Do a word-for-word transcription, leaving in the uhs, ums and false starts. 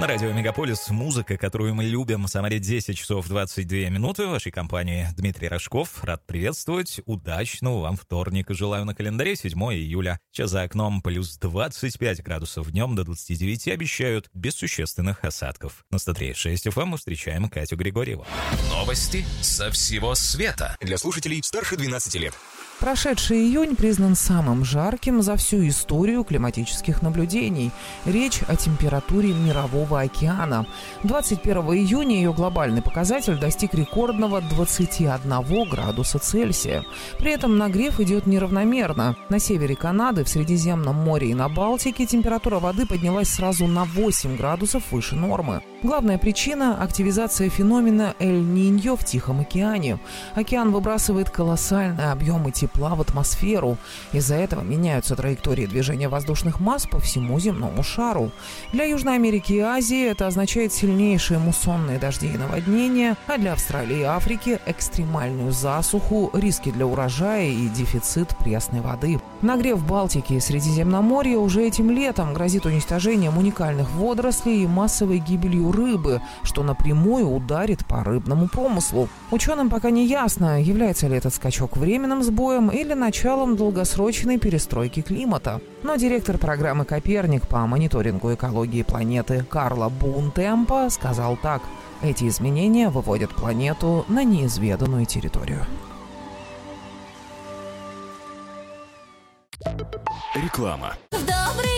На радио Мегаполис музыка, которую мы любим. Самаре десять часов двадцать две минуты. В вашей компании Дмитрий Рожков. Рад приветствовать. Удачного вам вторника. Желаю на календаре седьмое июля. Сейчас за окном плюс двадцать пять градусов днем, до двадцати девяти обещают без существенных осадков. На сто три и шесть эф эм мы встречаем Катю Григорьеву. Новости со всего света. Для слушателей старше двенадцати лет. Прошедший июнь признан самым жарким за всю историю климатических наблюдений. Речь о температуре Мирового океана. двадцать первого июня ее глобальный показатель достиг рекордного двадцати одного градуса Цельсия. При этом нагрев идет неравномерно. На севере Канады, в Средиземном море и на Балтике температура воды поднялась сразу на восемь градусов выше нормы. Главная причина – активизация феномена Эль-Ниньо в Тихом океане. Океан выбрасывает колоссальные объемы тепла в атмосферу. Из-за этого меняются траектории движения воздушных масс по всему земному шару. Для Южной Америки и Азии это означает сильнейшие муссонные дожди и наводнения, а для Австралии и Африки – экстремальную засуху, риски для урожая и дефицит пресной воды. Нагрев в Балтике и Средиземноморье уже этим летом грозит уничтожением уникальных водорослей и массовой гибелью рыбы, что напрямую ударит по рыбному промыслу. Ученым пока не ясно, является ли этот скачок временным сбоем или началом долгосрочной перестройки климата. Но директор программы «Коперник» по мониторингу экологии планеты Карло Бунтемпо сказал так: эти изменения выводят планету на неизведанную территорию. Реклама. В добрый